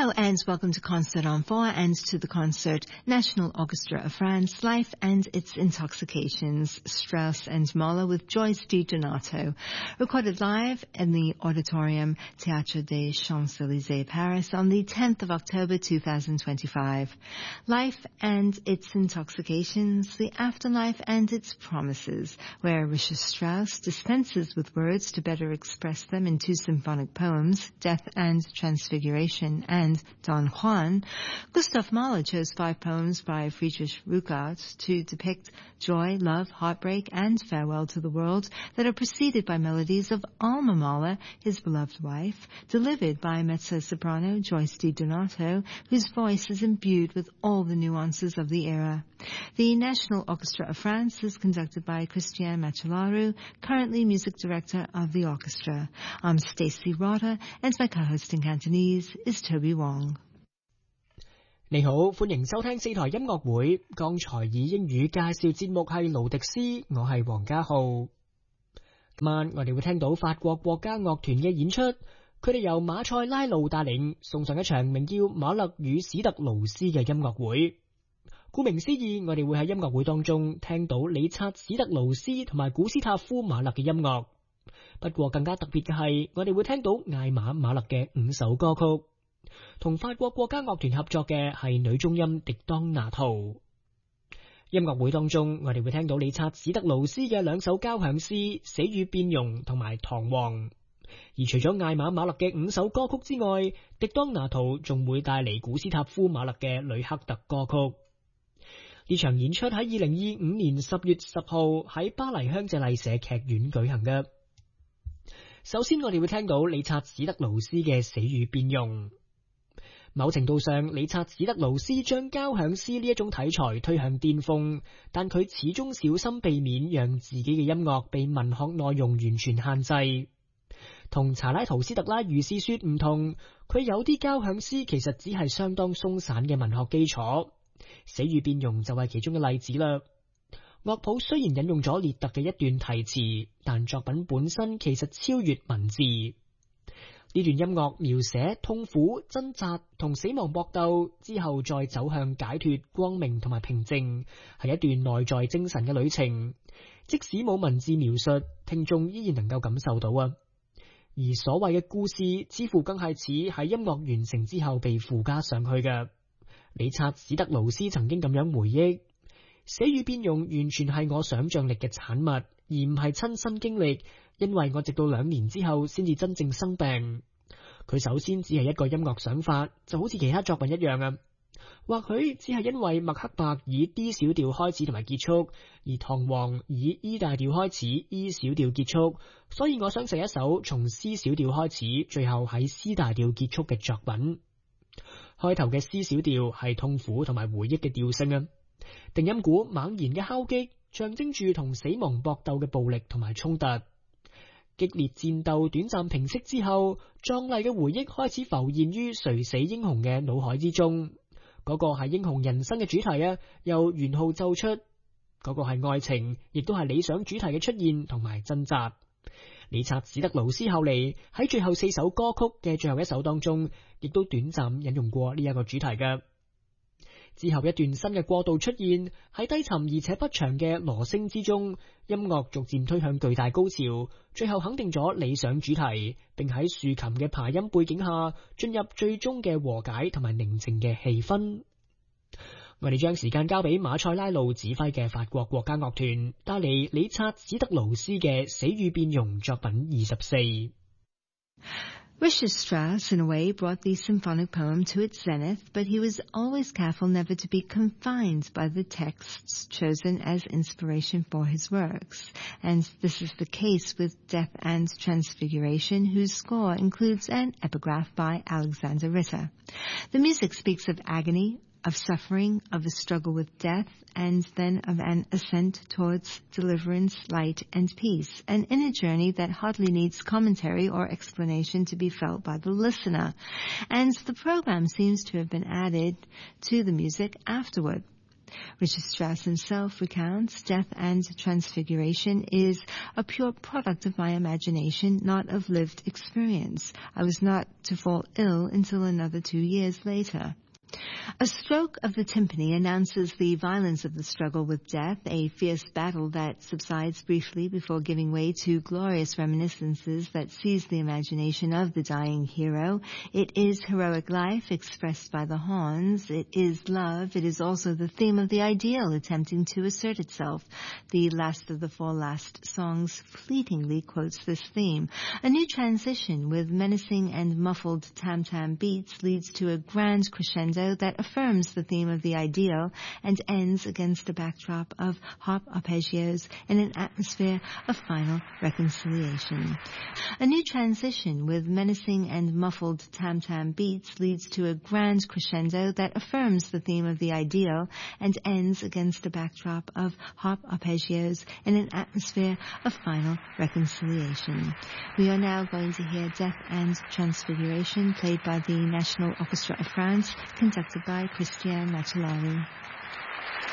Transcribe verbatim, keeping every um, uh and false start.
Hello and welcome to Concert on four and to the concert National Orchestra of France, Life and Its Intoxications, Strauss and Mahler with Joyce DiDonato, recorded live in the Auditorium Théâtre des Champs-Élysées, Paris on the tenth of October two thousand twenty-five. Life and Its Intoxications, the Afterlife and Its Promises, where Richard Strauss dispenses with words to better express them in two symphonic poems, Death and Transfiguration and Don Juan. Gustav Mahler chose five poems by Friedrich Rückert to depict joy, love, heartbreak, and farewell to the world that are preceded by melodies of Alma Mahler, his beloved wife, delivered by mezzo-soprano Joyce DiDonato, whose voice is imbued with all the nuances of the era. The National Orchestra of France is conducted by Christian Macellaro, currently music director of the orchestra. I'm Stacey Rotter, and my co-host in Cantonese is Toby Wong. 你好，歡迎收聽四台音樂會。剛才以英語介紹節目係盧迪斯，我係黃家浩。今晚我哋會聽到法國國家樂團嘅演出，佢哋由馬塞拉路帶領，送上一場名叫《馬勒與史特勞斯》嘅音樂會。顧名思義，我哋會喺音樂會當中聽到理察史特勞斯同埋古斯塔夫馬勒嘅音樂。不過更加特別嘅係，我哋會聽到艾瑪馬勒嘅五首歌曲。同法國國家樂團合作嘅係女中音狄當拿圖。音樂會當中，我哋會聽到理察史特勞斯嘅兩首交響詩《死與變容》同埋《唐璜》。而除咗艾瑪馬勒嘅五首歌曲之外，狄當拿圖仲會帶嚟古斯塔夫馬勒嘅呂克特歌曲。呢場演出喺二零二五年十月十號喺巴黎香榭麗舍劇院舉行嘅。首先我哋會聽到理察史特勞斯嘅《死與變容》。某程度上，理察史特勞斯將交響詩呢一種題材推向巔峰，但佢始終小心避免讓自己嘅音樂被文學內容完全限制。同查拉圖斯特拉如是說唔同，佢有啲交響詩其實只係相當鬆散嘅文學基礎，死與變容就係其中嘅例子啦。樂譜雖然引用咗列特嘅一段題詞，但作品本身其實超越文字。呢段音樂描寫痛苦、掙扎同死亡搏鬥之後，再走向解脫、光明同埋平靜，係一段內在精神嘅旅程。即使冇文字描述，聽眾依然能夠感受到啊。而所謂嘅故事，似乎更係似喺音樂完成之後被附加上去嘅。理察史特勞斯曾經咁樣回憶：死與變容完全係我想象力嘅產物，而唔係親身經歷。因為我直到兩年之後先至真正生病。佢首先只係一個音樂想法，就好似其他作品一樣啊。或許只係因為麥克白以 D 小調開始同埋結束，而唐璜以 E 大調開始 ，E 小調結束，所以我想寫一首從 C 小調開始，最後喺 C 大調結束嘅作品。開頭嘅 C 小調係痛苦同埋回憶嘅調性啊，定音鼓猛然嘅敲擊，象徵住同死亡搏鬥嘅暴力同埋衝突。激烈戰鬥短暫平息之後，壯麗嘅回憶開始浮現於誰死英雄嘅腦海之中。嗰、那個係英雄人生嘅主題啊，由元號奏出。嗰、那個係愛情，亦都係理想主題嘅出現同埋掙扎。理察史特勞斯後嚟喺最後四首歌曲嘅最後一首當中，亦都短暫引用過呢一個主題嘅。之後一段新嘅過渡出現，喺低沉而且不長嘅鑼聲之中，音樂逐漸推向巨大高潮，最後肯定咗理想主題，並喺豎琴嘅爬音背景下進入最終嘅和解同埋寧靜嘅氣氛。我哋將時間交俾馬塞拉路指揮嘅法國國家樂團，帶嚟理察史特勞斯嘅《死與變容》作品二十四。 Richard Strauss, in a way, brought the symphonic poem to its zenith, but he was always careful never to be confined by the texts chosen as inspiration for his works. And this is the case with Death and Transfiguration, whose score includes an epigraph by Alexander Ritter. The music speaks of agony, of suffering, of a struggle with death, and then of an ascent towards deliverance, light, and peace, an inner journey that hardly needs commentary or explanation to be felt by the listener. And the program seems to have been added to the music afterward. Richard Strauss himself recounts, death and transfiguration is a pure product of my imagination, not of lived experience. I was not to fall ill until another two years later. A stroke of the timpani announces the violence of the struggle with death, a fierce battle that subsides briefly before giving way to glorious reminiscences that seize the imagination of the dying hero. It is heroic life expressed by the horns. It is love. It is also the theme of the ideal attempting to assert itself. The last of the four last songs fleetingly quotes this theme. A new transition with menacing and muffled tam-tam beats leads to a grand crescendo that affirms the theme of the ideal and ends against a backdrop of harp arpeggios in an atmosphere of final reconciliation. A new transition with menacing and muffled tam-tam beats leads to a grand crescendo that affirms the theme of the ideal and ends against a backdrop of harp arpeggios in an atmosphere of final reconciliation. We are now going to hear Death and Transfiguration, played by the National Orchestra of France, conducted by Christian Macellari.